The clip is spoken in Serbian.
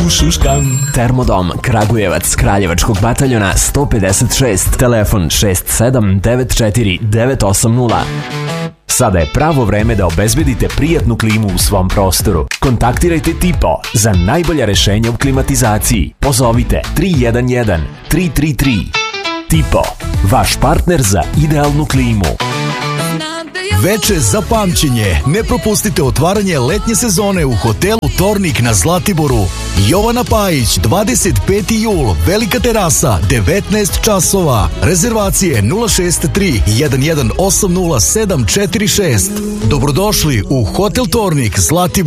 ušuškam. Termodom Kragujevac, Kraljevačkog bataljona 156, telefon 6794 980. Sada je pravo vreme da obezbedite prijatnu klimu u svom prostoru. Kontaktirajte Tipo za najbolja rešenja u klimatizaciji. Pozovite 311 333. Tipo, vaš partner za idealnu klimu. Veče za pamćenje. Ne propustite otvaranje letnje sezone u hotelu Tornik na Zlatiboru. Jovana Pajić, 25. jul, velika terasa, 19 časova. Rezervacije 063 1180 746. Dobrodošli u Hotel Tornik Zlatibor.